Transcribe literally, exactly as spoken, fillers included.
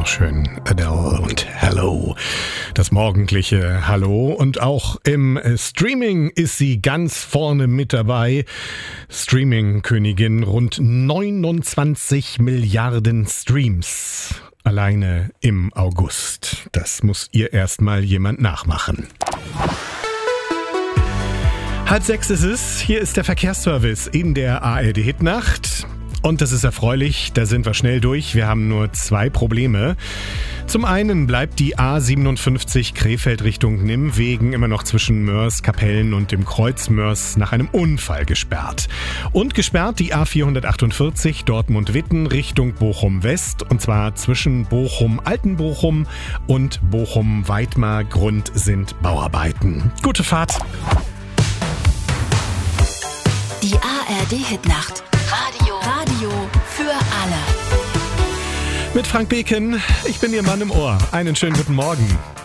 noch schön. Adele und Hello. Das morgendliche Hallo. Und auch im Streaming ist sie ganz vorne mit dabei. Streaming-Königin, rund neunundzwanzig Milliarden Streams. Alleine im August. Das muss ihr erstmal jemand nachmachen. Halb sechs ist es. Hier ist der Verkehrsservice in der A R D-Hitnacht. Und das ist erfreulich, da sind wir schnell durch. Wir haben nur zwei Probleme. Zum einen bleibt die A siebenundfünfzig Krefeld Richtung Nimwegen immer noch zwischen Mörs, Kapellen und dem Kreuz Mörs nach einem Unfall gesperrt. Und gesperrt die A vierhundertachtundvierzig Dortmund-Witten Richtung Bochum-West. Und zwar zwischen Bochum-Altenbochum und Bochum-Weidmar. Grund sind Bauarbeiten. Gute Fahrt! Die A R D-Hitnacht. Radio. Radio für alle. Mit Frank Beken, ich bin Ihr Mann im Ohr. Einen schönen guten Morgen.